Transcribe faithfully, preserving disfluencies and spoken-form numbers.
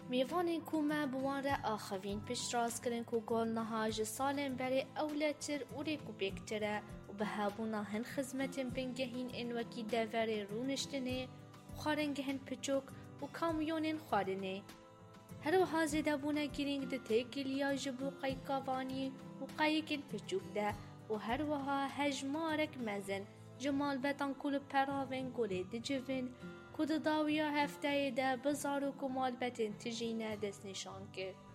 میوانین کو ما بوان را آخوین پیش راست کرن کو گل نهاج سالن بری اولتر اوری کو بکتره و به هابونا هن خدمتن بنگهین این وکی دوره رونشتنه خارنگهن پچوک و کامیونین خارنه. هر وها زیده بونه گرینگ ده تکیلیا جبو قیقاوانی و قایقین پچوک ده و هر وها هجمارک مزن جمال بتان کل پراوین گله ده جوین کود داویا هفته ده بزار و کمال بتن تجینه دست نشان کرد.